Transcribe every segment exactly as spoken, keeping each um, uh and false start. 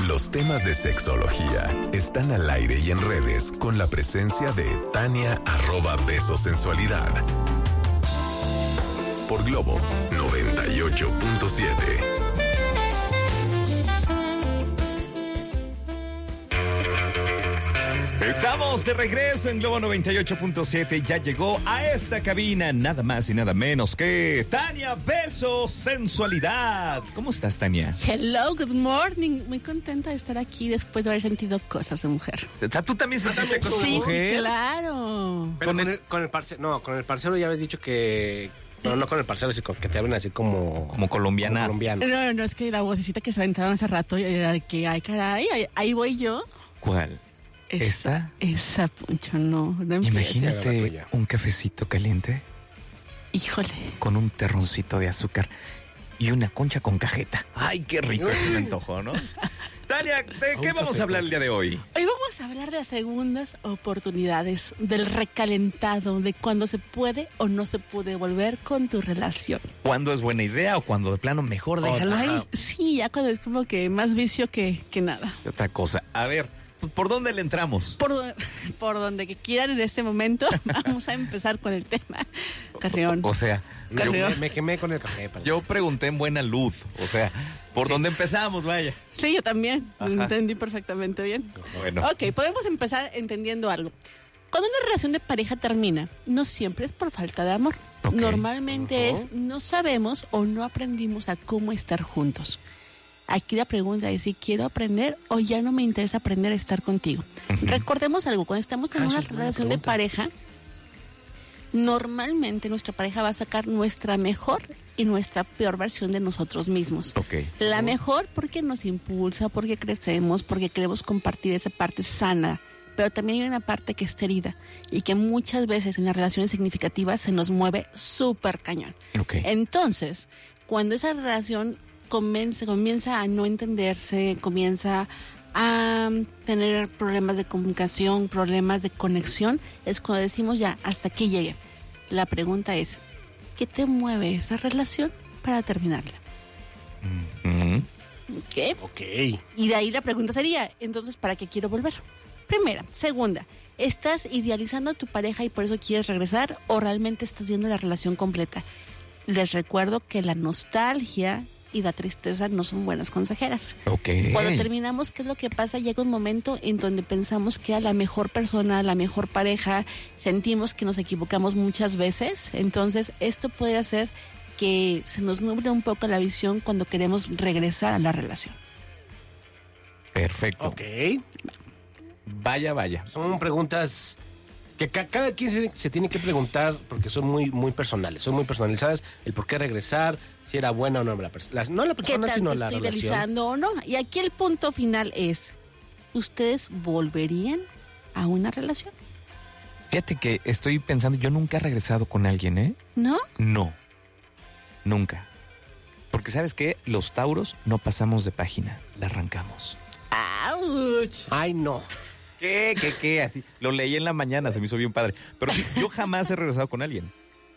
Los temas de sexología están al aire y en redes con la presencia de Tania arroba besosensualidad. Por Globo noventa y ocho punto siete. Estamos de regreso en Globo noventa y ocho punto siete y ya llegó a esta cabina nada más y nada menos que Tania Beso Sensualidad. ¿Cómo estás, Tania? Hello, good morning. Muy contenta de estar aquí después de haber sentido cosas de mujer. ¿Tú también sentiste cosas de Sí, mujer? sí, claro. Pero con el, con el parcero, no, con el parcero ya habías dicho que... No, no con el parcero, sino que te hablan así como... Como colombiana. Como colombiano. No, no, no, es que la vocecita que se aventaron hace rato era de que, ay, caray, ahí, ahí voy yo. ¿Cuál? Esa, ¿Esta? Esa, Poncho, no, no empieces. Imagínate un cafecito caliente. Híjole. Con un terroncito de azúcar y una concha con cajeta. Ay, qué rico ese me antojo, ¿no? Tania, ¿de qué vamos a hablar el día de hoy? Hoy vamos a hablar de las segundas oportunidades, del recalentado, de cuándo se puede o no se puede volver con tu relación. ¿Cuándo es buena idea o cuando de plano mejor déjalo ahí? Sí, ya cuando es como que más vicio que, que nada. Otra cosa, a ver, ¿por dónde le entramos? Por, por donde que quieran en este momento, vamos a empezar con el tema. Carreón. O, o sea, me, me quemé con el café. Para yo pregunté en buena luz, o sea, ¿por sí. dónde empezamos, vaya? Sí, yo también, lo entendí perfectamente bien. Bueno. Ok, podemos empezar entendiendo algo. Cuando una relación de pareja termina, no siempre es por falta de amor. Okay. Normalmente uh-huh. es no sabemos o no aprendimos a cómo estar juntos. Aquí la pregunta es si quiero aprender o ya no me interesa aprender a estar contigo. Uh-huh. Recordemos algo, cuando estamos en ah, una es relación de pareja, normalmente nuestra pareja va a sacar nuestra mejor y nuestra peor versión de nosotros mismos. Okay. La uh-huh. mejor porque nos impulsa, porque crecemos, porque queremos compartir esa parte sana. Pero también hay una parte que es herida y que muchas veces en las relaciones significativas se nos mueve súper cañón. Okay. Entonces, cuando esa relación comienza, comienza a no entenderse, comienza a tener problemas de comunicación, problemas de conexión, es cuando decimos ya, hasta aquí llegué. La pregunta es, ¿qué te mueve esa relación para terminarla? Mm-hmm. ¿Qué? Ok. Y de ahí la pregunta sería, entonces, ¿para qué quiero volver? Primera. Segunda, ¿estás idealizando a tu pareja y por eso quieres regresar o realmente estás viendo la relación completa? Les recuerdo que la nostalgia y la tristeza no son buenas consejeras. Okay. Cuando terminamos, ¿qué es lo que pasa? Llega un momento en donde pensamos que a la mejor persona, la mejor pareja, sentimos que nos equivocamos muchas veces. Entonces, esto puede hacer que se nos nuble un poco la visión cuando queremos regresar a la relación. Perfecto. Ok. Vaya, vaya. Son preguntas que ca- cada quien se, se tiene que preguntar porque son muy muy personales, son muy personalizadas. El por qué regresar, si era buena o no la persona. No la persona, ¿Qué sino tanto la estoy relación. idealizando o no? Y aquí el punto final es, ¿ustedes volverían a una relación? Fíjate que estoy pensando, yo nunca he regresado con alguien, ¿eh? ¿No? No, nunca. Porque ¿sabes qué? Los tauros no pasamos de página, la arrancamos. ¡Auch! Ay, no. ¿Qué? ¿Qué? ¿Qué? Así. Lo leí en la mañana, se me hizo bien padre. Pero yo jamás he regresado con alguien.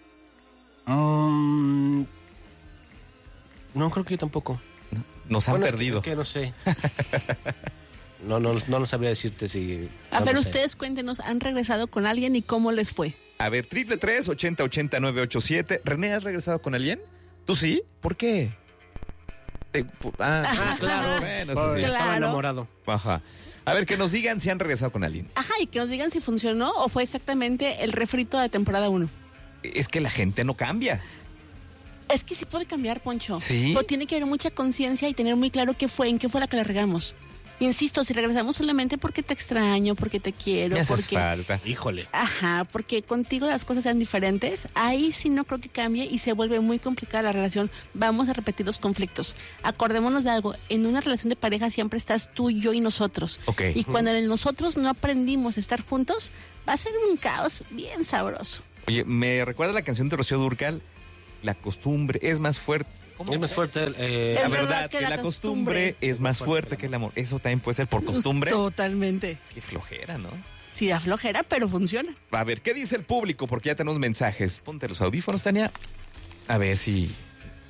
Mm, no, creo que yo tampoco. Nos han bueno, perdido. Es que, es que no sé. no, no, no, no sabría decirte si... A no ver, lo sé. ustedes cuéntenos, ¿han regresado con alguien y cómo les fue? A ver, triple tres, ochenta, ochenta, nueve ocho siete. René, ¿has regresado con alguien? ¿Tú sí? ¿Por qué? Te- ah, Ah, claro. Bueno, eso Bueno, sí. Claro. Estaba enamorado. Ajá. A ver, que nos digan si han regresado con alguien. Ajá, y que nos digan si funcionó o fue exactamente el refrito de temporada uno. Es que la gente no cambia. Es que sí puede cambiar, Poncho. ¿Sí? Pero tiene que haber mucha conciencia y tener muy claro qué fue, en qué fue la que la regamos. Insisto, si regresamos solamente porque te extraño, porque te quiero, Me haces porque... falta. Híjole. Ajá, porque contigo las cosas sean diferentes, ahí sí no creo que cambie y se vuelve muy complicada la relación. Vamos a repetir los conflictos. Acordémonos de algo, en una relación de pareja siempre estás tú, yo y nosotros. Ok. Y cuando en el nosotros no aprendimos a estar juntos, va a ser un caos bien sabroso. Oye, me recuerda la canción de Rocío Dúrcal, La costumbre es más fuerte. Es más fuerte el, eh, La Es verdad, verdad que, que la, la costumbre, costumbre es más fuerte que el amor. Eso también puede ser por costumbre. Totalmente. Qué flojera, ¿no? Sí, da flojera, pero funciona. A ver, ¿qué dice el público? Porque ya tenemos mensajes. Ponte los audífonos, Tania. A ver si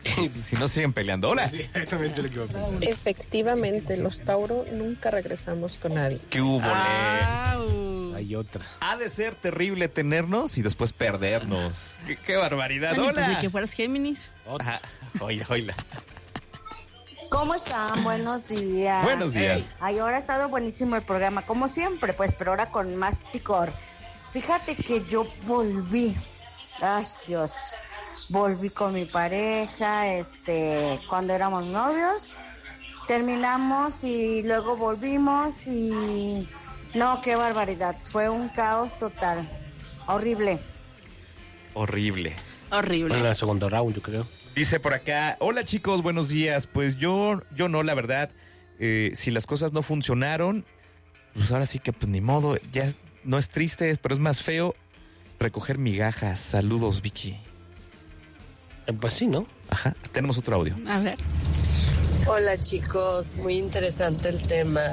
Si no, siguen peleando. Hola. Sí, exactamente lo que iba a pensar. Efectivamente, los Tauro nunca regresamos con nadie. ¿Qué hubo, Au. Hay otra. Ha de ser terrible tenernos y después perdernos. ¡Qué, qué barbaridad! Bueno, pues ¡Hola! de que fueras Géminis. Ajá. Oila, oila. ¿Cómo están? Buenos días. Buenos días. Ay, ahora ha estado buenísimo el programa, como siempre, pues, pero ahora con más picor. Fíjate que yo volví. Ay, Dios. Volví con mi pareja, este, cuando éramos novios. Terminamos y luego volvimos y... No, qué barbaridad. Fue un caos total. Horrible. Horrible. Horrible. En el segundo round, yo creo. Dice por acá, hola chicos, buenos días. Pues yo, yo no, la verdad, eh, si las cosas no funcionaron, pues ahora sí que pues ni modo, ya no es triste, pero es más feo recoger migajas. Saludos, Vicky. Eh, pues sí, ¿no? Ajá, tenemos otro audio. A ver. Hola chicos, muy interesante el tema.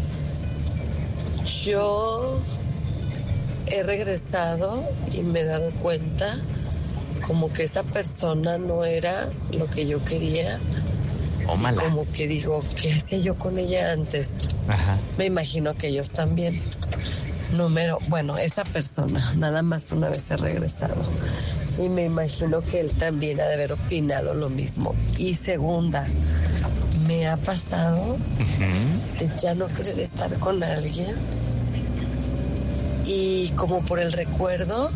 Yo he regresado y me he dado cuenta como que esa persona no era lo que yo quería. Oh, mala. Como que digo, ¿qué hacía yo con ella antes? Ajá. Me imagino que ellos también. Número, bueno, esa persona, nada más una vez he regresado. Y me imagino que él también ha de haber opinado lo mismo. Y segunda, me ha pasado uh-huh. de ya no querer estar con alguien. Y como por el recuerdo,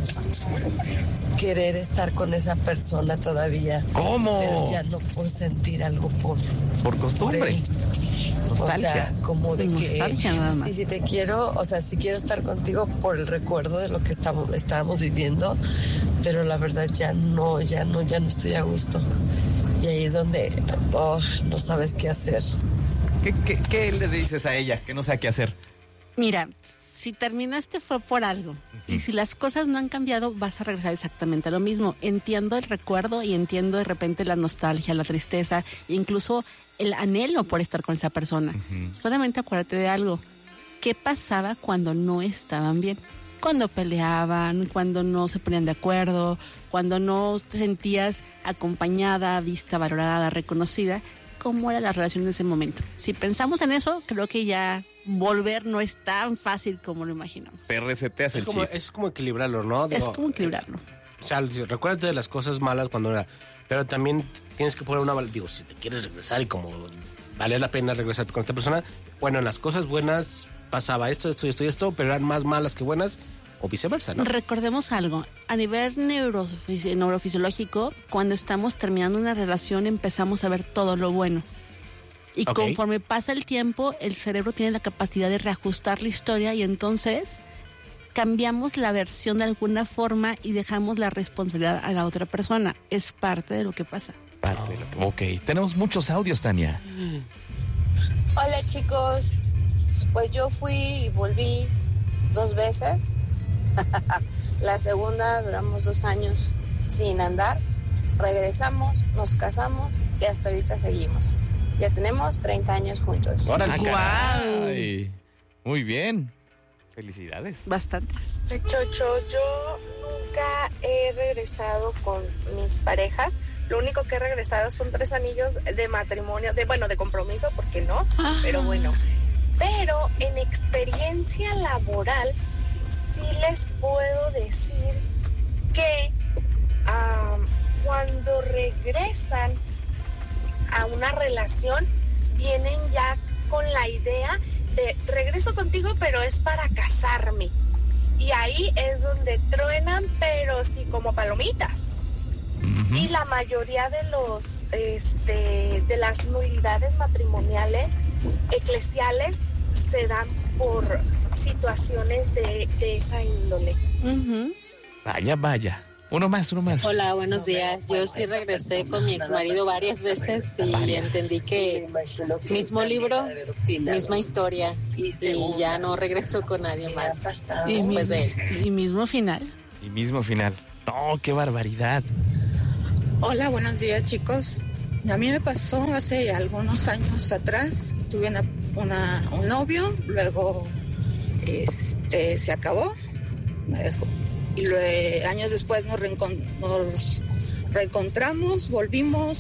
querer estar con esa persona todavía. ¿Cómo? Pero ya no por sentir algo por... Por costumbre. Por él. Nostalgia. O sea, como de que Nostalgia, nada más. si, si te quiero, o sea, si quiero estar contigo por el recuerdo de lo que estamos, estábamos viviendo, pero la verdad ya no, ya no, ya no estoy a gusto. Y ahí es donde oh, no sabes qué hacer. ¿Qué, qué, ¿Qué le dices a ella que no sabe qué hacer? Mira, si terminaste fue por algo. Y si las cosas no han cambiado, vas a regresar exactamente a lo mismo. Entiendo el recuerdo y entiendo de repente la nostalgia, la tristeza e incluso el anhelo por estar con esa persona. Uh-huh. Solamente acuérdate de algo. ¿Qué pasaba cuando no estaban bien? Cuando peleaban, cuando no se ponían de acuerdo, cuando no te sentías acompañada, vista, valorada, reconocida. ¿Cómo era la relación en ese momento? Si pensamos en eso, creo que ya volver no es tan fácil como lo imaginamos. Te reseteas el Es como, chip. es como equilibrarlo, ¿no? Digo, Es como equilibrarlo. O sea, recuérdate de las cosas malas cuando era... Pero también tienes que poner una... Digo, si te quieres regresar y como vale la pena regresar con esta persona, bueno, en las cosas buenas pasaba esto, esto y esto y esto, pero eran más malas que buenas o viceversa, ¿no? Recordemos algo. A nivel neurofisi- neurofisiológico, cuando estamos terminando una relación empezamos a ver todo lo bueno. Y Ok. conforme pasa el tiempo, el cerebro tiene la capacidad de reajustar la historia y entonces cambiamos la versión de alguna forma y dejamos la responsabilidad a la otra persona. Es parte de lo que pasa. Parte de lo que- Ok, tenemos muchos audios, Tania. Hola chicos, pues yo fui y volví dos veces. La segunda duramos dos años sin andar. Regresamos, nos casamos y hasta ahorita seguimos. Ya tenemos treinta años juntos. ¡Órale! ¡Guau! Caray. Muy bien. Felicidades. Bastantes. Chochos, yo nunca he regresado con mis parejas. Lo único que he regresado son tres anillos de matrimonio, de bueno, de compromiso, porque no, Ajá. pero bueno. Pero en experiencia laboral, sí les puedo decir que um, cuando regresan a una relación, vienen ya con la idea de regreso contigo, pero es para casarme. Y ahí es donde truenan, pero sí como palomitas. Uh-huh. Y la mayoría de los este, de las nulidades matrimoniales eclesiales se dan por situaciones de, de esa índole. Uh-huh. Vaya, vaya. Uno más, uno más. Hola, buenos días. Yo sí regresé con mi exmarido varias veces y Varias. entendí que mismo libro, misma historia y ya no regreso con nadie más Y, después de él. mi- y mismo final. Y mismo final. ¡Oh, qué barbaridad! Hola, buenos días chicos. A mí me pasó hace algunos años atrás. Tuve una, una- un novio, luego este, se acabó, me dejó. Y luego, años después nos, reencon- nos reencontramos, volvimos,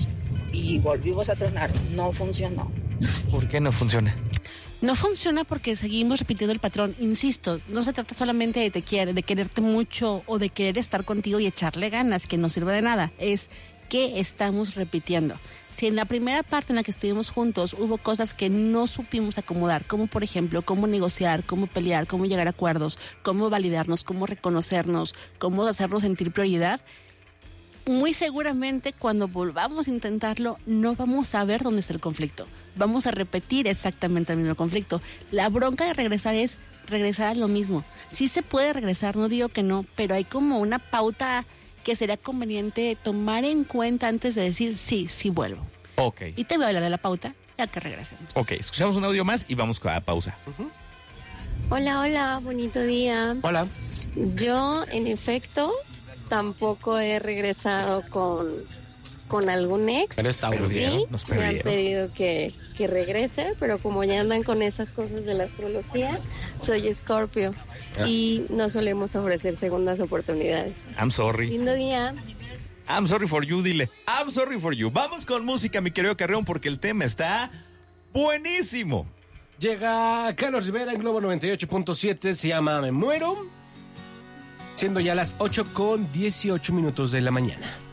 y volvimos a tronar. No funcionó. ¿Por qué no funciona? No funciona porque seguimos repitiendo el patrón. Insisto, no se trata solamente de te quiere, de quererte mucho o de querer estar contigo y echarle ganas, que no sirve de nada. Es que estamos repitiendo. Si en la primera parte en la que estuvimos juntos hubo cosas que no supimos acomodar, como por ejemplo, cómo negociar, cómo pelear, cómo llegar a acuerdos, cómo validarnos, cómo reconocernos, cómo hacernos sentir prioridad, muy seguramente cuando volvamos a intentarlo no vamos a ver dónde está el conflicto. Vamos a repetir exactamente el mismo conflicto. La bronca de regresar es regresar a lo mismo. Sí se puede regresar, no digo que no, pero hay como una pauta que sería conveniente tomar en cuenta antes de decir sí, sí vuelvo. Ok. Y te voy a hablar de la pauta ya que regresemos. Ok, escuchamos un audio más y vamos a pausa. Uh-huh. Hola, hola, bonito día. Hola. Yo, en efecto, tampoco he regresado con, con algún ex. Pero está sí, me han pedido que, que regrese, pero como ya andan con esas cosas de la astrología, soy Escorpio ah. y no solemos ofrecer segundas oportunidades. I'm sorry. Lindo día. I'm sorry for you, dile. I'm sorry for you. Vamos con música, mi querido Carreón, porque el tema está buenísimo. Llega Carlos Rivera en Globo noventa y ocho punto siete, se llama Me Muero, siendo ya las ocho con dieciocho minutos de la mañana.